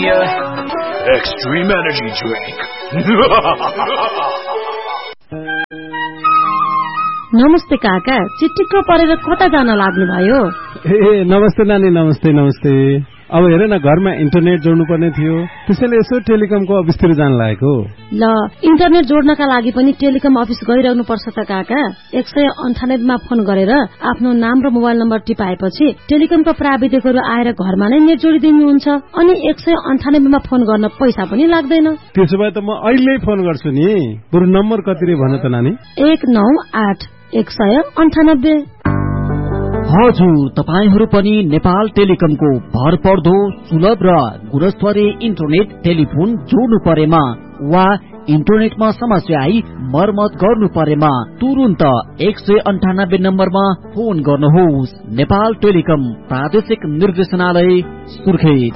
India. Extreme energy drink. नमस्ते काका, चिट्टिक्क परेर कता जान लाग्नुभयो? ए नमस्ते नानी, नमस्ते नमस्ते। अब हेर न, घरमा इन्टरनेट जोड्नु पर्ने थियो, त्यसैले यसो टेलिकमको अफिसतिर जान लागेको। ल, इन्टरनेट जोड्नका लागि पनि टेलिकम अफिस गइरहनु पर्छ त काका। 198 मा फोन गरेर आफ्नो नाम र मोबाइल नम्बर टिपाएपछि टेलिकमका प्राविधिकहरू आएर घरमा नै नेट जोडिदिनुहुन्छ। अनि 198 मा फोन गर्न पैसा पनि लाग्दैन। त्यसो भए त म अहिले फोन गर्छु नि। बरु नम्बर कति रे भन त नानी? 198-198। हजुर, तपाईहरू पनि नेपाल टेलिकमको भरपर्दो सुलभ र गुणस्तरीय इन्टरनेट टेलिफोन जोड्नु परेमा वा इन्टरनेटमा समस्या आई मर्मत गर्नु परेमा तुरुन्त 198 नम्बरमा फोन गर्नुहोस्। नेपाल टेलिकम प्रादेशिक निर्देशनालय सुर्खेत।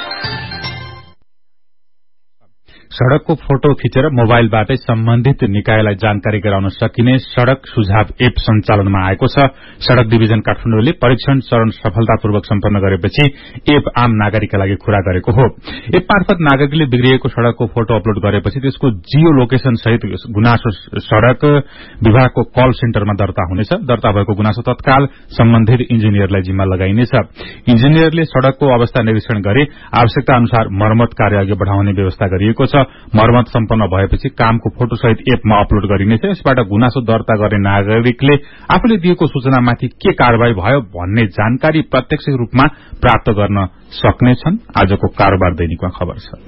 सड़कको फोटो खिचेर मोबाइलबाटै सम्बन्धित निकायलाई जानकारी गराउन सकिने सड़क सुझाव एप सञ्चालनमा आएको छ। सड़क डिभिजन काठमाडौँले परीक्षण चरण सफलतापूर्वक सम्पन्न गरेपछि एप आम नागरिकका लागि खुला गरेको हो। एप मार्फत नागरिकले बिग्रिएको सड़कको फोटो अपलोड गरेपछि त्यसको जियो लोकेशन सहित गुनासो सड़क विभागको कल सेन्टरमा दर्ता हुनेछ। दर्ता भएको गुनासो तत्काल सम्बन्धित इन्जिनियरलाई जिम्मा लगाइनेछ। इन्जिनियरले सड़कको अवस्था निरीक्षण गरी आवश्यकता अनुसार मर्मत कार्य अघि बढ़ाउने व्यवस्था गरिएको छ। मर्मत सम्पन्न भएपछि कामको फोटो सहित एपमा अपलोड गरिनेछ। यसबाट गुनासो दर्ता गर्ने नागरिकले आफूले दिएको सूचनामाथि के कारवाही भयो भन्ने जानकारी प्रत्यक्ष रूपमा प्राप्त गर्न सक्नेछन्। आजको कारोबार दैनिकमा खबर छ।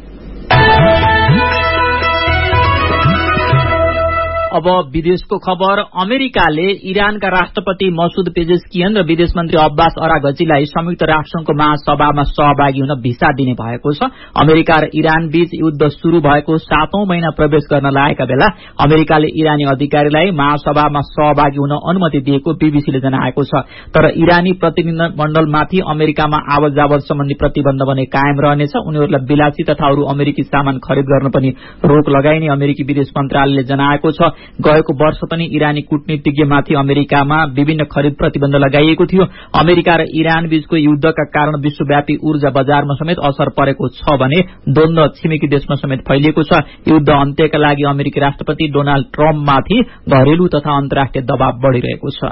अब विदेशको खबर। अमेरिकाले इरानका राष्ट्रपति मसूद पेजेस्कियन र विदेश मन्त्री अब्बास अरागचीलाई संयुक्त राष्ट्रसंघको महासभामा सहभागी हुन भिसा दिने भएको छ। अमेरिका र इरान बीच युद्ध शुरू भएको 7औं महिना प्रवेश गर्न लागेका बेला अमेरिकाले इरानी अधिकारीलाई महासभामा सहभागी हुन अनुमति दिएको बीबीसीले जनाएको छ। तर इरानी प्रतिनिधिमण्डलमाथि अमेरिकामा आवत जावत सम्बन्धी प्रतिबन्ध भने कायम रहनेछ। उनीहरूलाई विलासी तथा अरू अमेरिकी सामान खरिद गर्न पनि रोक लगाइने अमेरिकी विदेश मन्त्रालयले जनाएको छ। गएको वर्ष पनि इरानी कूटनीतिज्ञमाथि अमेरिकामा विभिन्न खरिद प्रतिबन्ध लगाइएको थियो। अमेरिका र इरान बीचको युद्धका कारण विश्वव्यापी ऊर्जा बजारमा समेत असर परेको छ भने द्वन्द्व छिमेकी देशमा समेत फैलिएको छ। युद्ध अन्त्यका लागि अमेरिकी राष्ट्रपति डोनाल्ड ट्रम्पमाथि घरेलु तथा अन्तर्राष्ट्रिय दबाव बढ़िरहेको छ।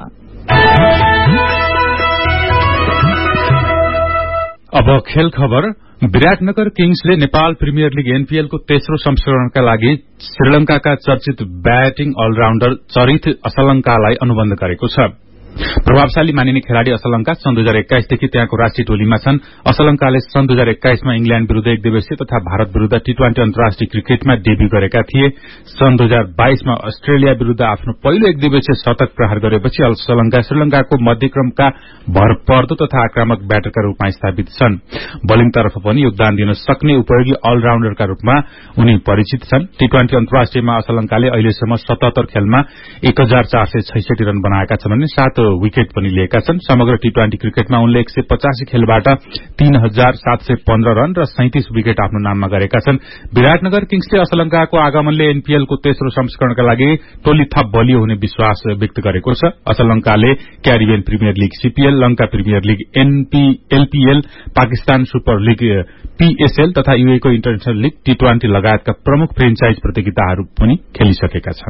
अब खेल खबर। विराटनगर किङ्सले नेपाल प्रिमियर लीग एनपीएलको तेस्रो संस्करणका लागि श्रीलंकाका चर्चित ब्याटिङ अलराउण्डर चरित असलंकालाई अनुबन्ध गरेको छ। प्रभावशाली मानिने खेलाड़ी असलंका सन् 2021 देखि त्यहाँको राष्ट्रिय टोलीमा छन्। असलंकाले सन् 2021 मा इंग्ल्याण्ड विरूद्ध एक दिवसीय तथा भारत विरूद्ध टी20 अन्तर्राष्ट्रिय क्रिकेटमा डेब्यू गरेका थिए। सन् 2022 मा अस्ट्रेलिया विरूद्ध आफ्नो पहिलो एक दिवसीय शतक प्रहार गरेपछि असलंका श्रीलंकाको मध्यक्रमका भरपर्दो तथा आक्रामक ब्याटरका रूपमा स्थापित छन्। बलिङतर्फ पनि योगदान दिन सक्ने उपयोगी अलराउण्डरका रूपमा उनी परिचित छन्। टी20 अन्तर्राष्ट्रियमा असलंकाले अहिलेसम्म 77 खेलमा 1466 रन बनाएका छन् भने 7 विकेट पनि लिएका छन्। समग्र टी20 क्रिकेटमा उनले 185 खेलबाट 3715 रन र 37 विकेट आफ्नो नाममा गरेका छन्। विराटनगर किङ्सले असलंकाको आगमनले एनपीएलको तेस्रो संस्करणका लागि टोली थप बलियो हुने विश्वास व्यक्त गरेको छ। असलंकाले Caribbean premier league CPL, Lanka premier league LPL, Pakistan super league PSL तथा यूएको इन्टरनेशनल लीग टी20 लगायतका प्रमुख फ्रेन्चाइज प्रतियोगिताहरू पनि खेलिसकेका छन्।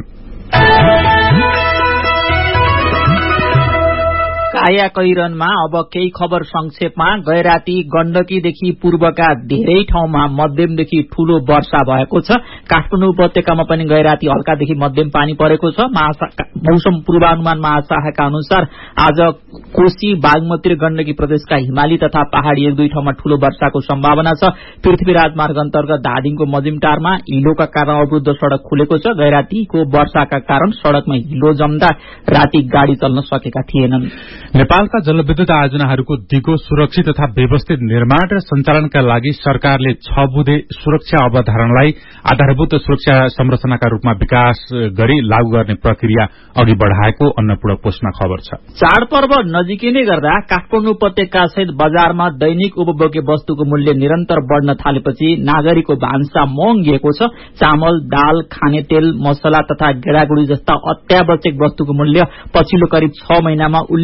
काया कैरनमा अब केही खबर संक्षेपमा। गैराती गण्डकीदेखि पूर्वका धेरै ठाउँमा मध्यमदेखि ठूलो वर्षा भएको छ। काठमाडौँ उपत्यकामा पनि गैराती हल्कादेखि मध्यम पानी परेको छ। मौसम पूर्वानुमान महाशाखाका अनुसार आज कोशी, बागमती र गण्डकी प्रदेशका हिमाली तथा पहाड़ी एक दुई ठाउँमा ठूलो वर्षाको सम्भावना छ। पृथ्वी राजमार्ग अन्तर्गत धादिङको मजिमटारमा हिलोका कारण अवरुद्ध सड़क खुलेको छ। गैरातीको वर्षाका कारण सड़कमा हिलो जम्दा राति गाड़ी चल्न सकेका थिएनन्। नेपालका जलविद्युत आयोजनाहरूको दिगो, सुरक्षित तथा व्यवस्थित निर्माण र सञ्चालनका लागि सरकारले 6 बुँदे सुरक्षा अवधारणालाई आधारभूत सुरक्षा संरचनाका रूपमा विकास गरी लागू गर्ने प्रक्रिया अघि बढ़ाएको अन्नपूर्ण पोस्टमा खबर छ। चाडपर्व नजिकै नै गर्दा काठमाडौँ उपत्यका सहित बजारमा दैनिक उपभोग्य वस्तुको मूल्य निरन्तर बढ़न थालेपछि नागरिकको भान्सा महँगिएको छ। चामल, दाल, खाने तेल, मसला तथा गेडागुडी जस्ता अत्यावश्यक वस्तुको मूल्य पछिल्लो करिब 6 महिनामा उल्लेख्य रूपमा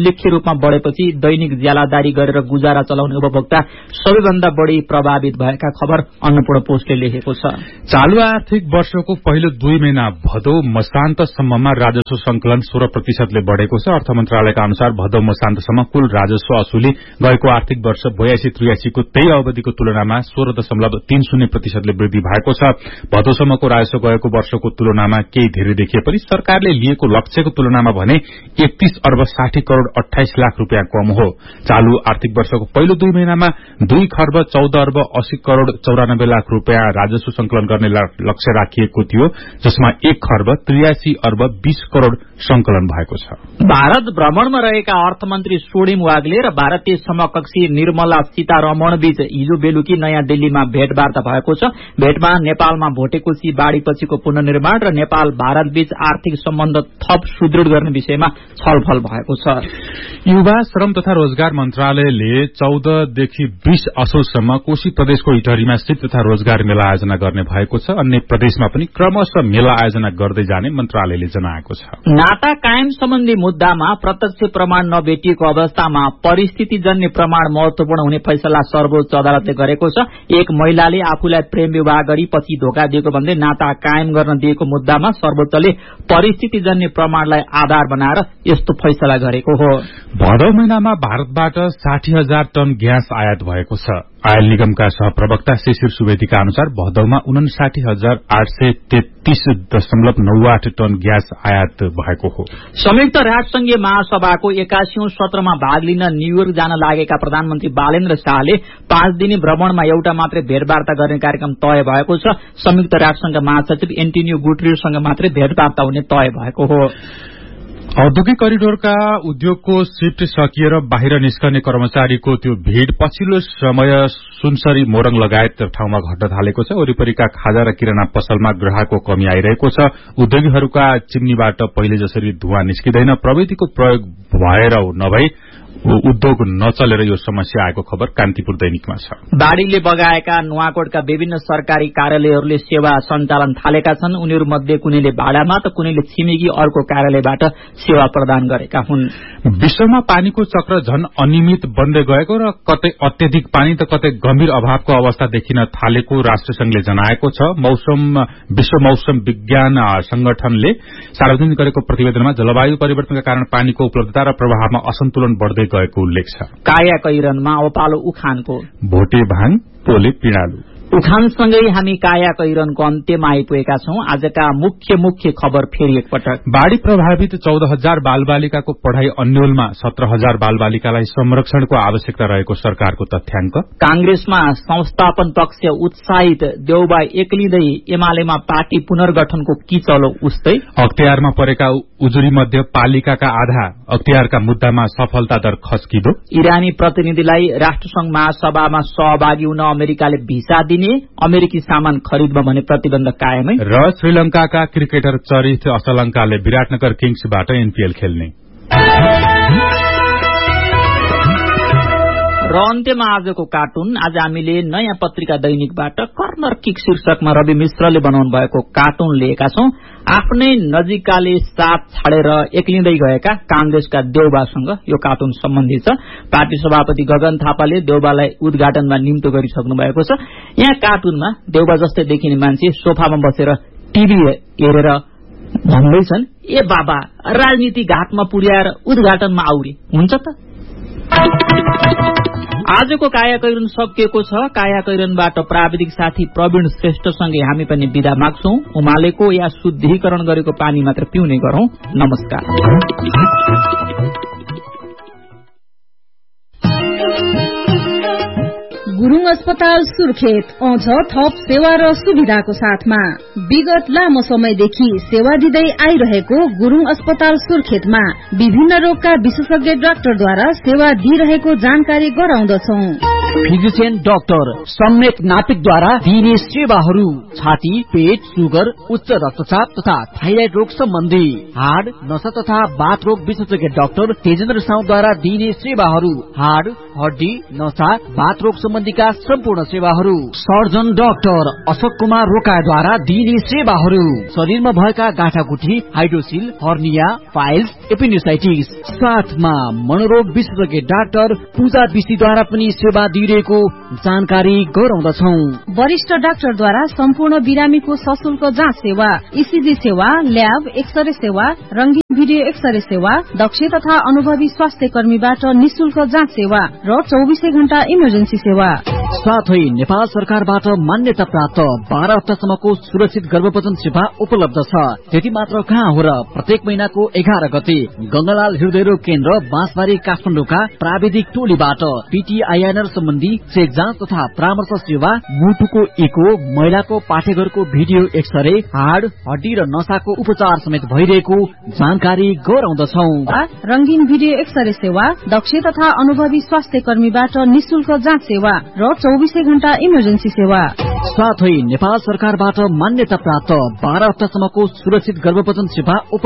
रूपमा बढेपछि दैनिक ज्यालादारी गरेर गुजारा चलाउने उपभोक्ता सबैभन्दा बढी प्रभावित भएका खबर अन्नपूर्ण पोस्टले लेखेको छ। चालू आर्थिक वर्षको पहिलो 2 महिना भदौ मसान्तसम्ममा राजस्व संकलन 16% बढ़ेको छ। अर्थ मन्त्रालयका अनुसार भदौ मसान्तसम्म कुल राजस्व असुली गएको आर्थिक वर्ष 82-83 को त्यही अवधिको तुलनामा 16.30% वृद्धि भएको छ। भदौसम्मको राजस्व गएको वर्षको तुलनामा केही धेरै देखिए पनि सरकारले लिएको लक्ष्यको तुलनामा भने 31 अर्ब 60 करोड़ 28 लाख रूपियाँ कम हो। चालू आर्थिक वर्षको पहिलो 2 महिनामा 2 खर्ब 14 अर्ब 80 करोड़ 94 लाख रूपियाँ राजस्व संकलन गर्ने लक्ष्य राखिएको थियो, जसमा 1 खर्ब 83 अर्ब 20 करोड़ संकलन भएको छ। भारत भ्रमणमा रहेका अर्थमन्त्री सोडिम वाग्ले र भारतीय समकक्षी निर्मला सीतारमण बीच हिजो बेलुकी नयाँ दिल्लीमा भेटवार्ता भएको छ। भेटमा नेपालमा भोटेकोशी बाढ़ीपछिको पुनर्निर्माण र नेपाल भारत बीच आर्थिक सम्बन्ध थप सुदृढ़ गर्ने विषयमा छलफल भएको छ। युवा श्रम तथा रोजगार मन्त्रालयले 14 देखि 20 असोजसम्म कोशी प्रदेशको इटहरीमा सिप तथा रोजगार मेला आयोजना गर्ने भएको छ। अन्य प्रदेशमा पनि क्रमशः मेला आयोजना गर्दै जाने मन्त्रालयले जनाएको छ। नाता कायम सम्बन्धी मुद्दामा प्रत्यक्ष प्रमाण नभेटिएको अवस्थामा परिस्थितिजन्य प्रमाण महत्वपूर्ण हुने फैसला सर्वोच्च अदालतले गरेको छ। एक महिलाले आफूलाई प्रेम विवाह गरी पछि धोका दिएको भन्दै नाता कायम गर्न दिएको मुद्दामा सर्वोच्चले परिस्थितिजन्य प्रमाणलाई आधार बनाएर यस्तो फैसला गरेको हो। भदौ महिनामा भारतबाट 60,000 टन ग्यास आयात भएको छ। आयल निगमका सहप्रवक्ता शिशिर सुवेदीका अनुसार भदौमा 59,833.98 टन ग्यास आयात भएको हो। संयुक्त राष्ट्रसंघीय महासभाको 81औं सत्रमा भाग लिन न्यूयोर्क जान लागेका प्रधानमन्त्री बालेन्द्र शाहले 5 दिने भ्रमणमा एउटा मात्रै भेटवार्ता गर्ने कार्यक्रम तय भएको छ। संयुक्त राष्ट्रसंघका महासचिव एन्टोनियो गुटेरेससँग मात्रै भेटवार्ता हुने तय भएको हो। औद्योगिक करिडोरका उद्योगको शिफ्ट सकिएर बाहिर निस्कने कर्मचारीको त्यो भीड़ पछिल्लो समय सुनसरी मोरङ लगायत ठाउँमा घट्न थालेको छ। वरिपरिका खाजा र किराना पसलमा ग्राहकको कमी आइरहेको छ। उद्योगीहरूका चिम्नीबाट पहिले जसरी धुवाँ निस्किँदैन, प्रविधिको प्रयोग भएर नभई उद्योग नचलेर यो समस्या आएको खबर कान्तिपुर दैनिकमा छ। बाढ़ीले बगाएका नुवाकोटका विभिन्न सरकारी कार्यालयहरूले सेवा सञ्चालन थालेका छन्। उनीहरूमध्ये कुनैले भाडामा त कुनैले छिमेकी अर्को कार्यालयबाट सेवा प्रदान गरेका हुन्। विश्वमा पानीको चक्र झन अनियमित बन्दै गएको र कतै अत्यधिक पानी त कतै गम्भीर अभावको अवस्था देखिन थालेको राष्ट्रसंघले जनाएको छ। विश्व मौसम विज्ञान संगठनले सार्वजनिक गरेको प्रतिवेदनमा जलवायु परिवर्तनका कारण पानीको उपलब्धता र प्रवाहमा असन्तुलन बढ्दै गएको उल्लेख छ। काया कैरनमा औपालो उखानको भोटे भाङ पोले पिँडालु उखानसँगै हामी काया कैरनको अन्त्यमा आइपुगेका छौं। आजका मुख्य खबर फेरि एकपटक। बाढ़ी प्रभावित 14,000 बालबालिकाको पढ़ाई अन्योलमा 17,000 बालबालिकालाई संरक्षणको आवश्यकता रहेको सरकारको तथ्याङ्क। कांग्रेसमा संस्थापन पक्ष उत्साहित, देउबा एक्लिँदै एमालेमा पार्टी पुनर्गठनको किचलो उस्तै। अख्तियारमा परेका उजुरी मध्य पालिकाका आधा अख्तियारका मुद्दामा सफलता दर खस्किदो। इरानी प्रतिनिधिलाई राष्ट्रसंघ महासभामा सहभागी हुन अमेरिकाले भिसा दिने, अमेरिकी सामान खरिदमा भने प्रतिबन्ध कायमै। र श्रीलंकाका क्रिकेटर चरित असलंकाले विराटनगर किङ्सबाट एनपीएल खेल्ने। र अन्त्यमा आजको कार्टुन। आज हामीले नयाँ पत्रिका दैनिकबाट कर्नर किक शीर्षकमा रवि मिश्रले बनाउनु भएको कार्टुन लिएका छौं। आफ्नै नजिकाले साथ छाडेर एक्लिँदै गएका कांग्रेसका देउबासँग यो कार्टुन सम्बन्धित छ। पार्टी सभापति गगन थापाले देउबालाई उद्घाटनमा निम्तो गरिसक्नु भएको छ। यहाँ कार्टुनमा देउबा जस्तै देखिने मान्छे सोफामा बसेर टिभी हेरेर भन्दैछन्, ए बाबा राजनीति घाटमा पुर्याएर उद्घाटनमा आउरे हुन्छ त। आजको काया कैरन सकिएको छ। काया कैरनबाट प्राविधिक साथी प्रवीण श्रेष्ठसँगै हामी पनि बिदा माग्छौं। उमालेको या शुद्धिकरण गरेको पानी मात्र पिउने गरौं। नमस्कार। गुरुङ अस्पताल सुर्खेत आउँछ थप सेवा र सुविधाको साथमा। विगत लामो समयदेखि सेवा दिँदै आइरहेको गुरुङ अस्पताल सुर्खेतमा विभिन्न रोगका विशेषज्ञ डाक्टरद्वारा सेवा दिइरहेको जानकारी गराउँदछौं। फिजिशियन डाक्टर सम्मेक नापिकद्वारा दिइने सेवाहरू छाती, पेट, सुगर, उच्च रक्तचाप तथा थाइराइड रोग सम्बन्धी, हाड, नसा तथा बाथ रोग विशेषज्ञ डाक्टर तेजेन्द्र साउद्वारा दिइने सेवाहरू हाड, हड्डी, नसा, बाथ रोग सम्बन्धी इमर्जेन्सीका सम्पूर्ण सेवाहरू। सर्जन डाक्टर अशोक कुमार रोकाद्वारा दिइने सेवाहरू। शरीरमा भएका गाँठागुठी, हाइड्रोसिल, हर्निया, फाइल्स, एपेन्डिसाइटिस। साथमा मनोरोग विशेषज्ञ डाक्टर पूजा विष्टीद्वारा पनि सेवा दिइरहेको जानकारी गराउँदछौ। वरिष्ठ डाक्टरद्वारा सम्पूर्ण बिरामीको सशुल्क जाँच सेवा, ईसीजी सेवा, ल्याब, एक्सरे सेवा, रंगीन भिडियो एक्सरे सेवा, दक्ष तथा अनुभवी स्वास्थ्य कर्मीबाट निशुल्क जाँच सेवा र 24 घण्टा इमर्जेन्सी सेवा। साथै नेपाल सरकारबाट मान्यता प्राप्त 12 हप्तासम्मको सुरक्षित गर्भपतन सेवा उपलब्ध छ। त्यति मात्र कहाँ हो र, प्रत्येक महिनाको 11 गते गंगालाल हृदयरोग केन्द्र बाँसबारी काठमाडौँका प्राविधिक टोलीबाट पीटीआईएनआर सम्बन्धी चेक जाँच तथा परामर्श सेवा, मुटुको इको, महिलाको पाठेघरको भिडियो एक्सरे, हाड, हड्डी र नसाको उपचार समेत भइरहेको जानकारी गराउँदछौ। रंगीन भिडियो एक्सरे सेवा, दक्ष तथा अनुभवी स्वास्थ्य कर्मीबाट निशुल्क जाँच सेवा र 24 घण्टा इमर्जेन्सी सेवा। साथै नेपाल सरकारबाट मान्यता प्राप्त 12 हप्तासम्मको सुरक्षित गर्भपतन सेवा